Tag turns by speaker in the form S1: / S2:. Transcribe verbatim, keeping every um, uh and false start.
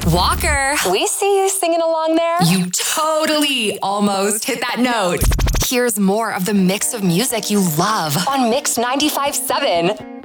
S1: Walker,
S2: we see you singing along there.
S1: You totally almost hit that note. Here's more of the mix of music you love
S2: on Mix ninety-five point seven.